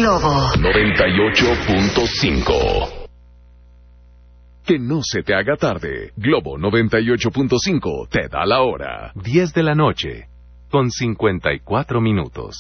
Globo 98.5. Que no se te haga tarde. Globo 98.5 te da la hora. 10 de la noche, con 54 minutos.